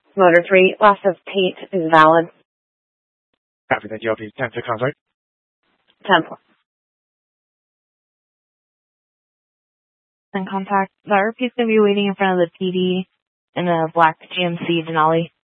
Motor 3, loss of paint is valid. Copy that. You'll be 10-6 on site. 10-4. And contact. The RP's going to be waiting in front of the PD in a black GMC Denali.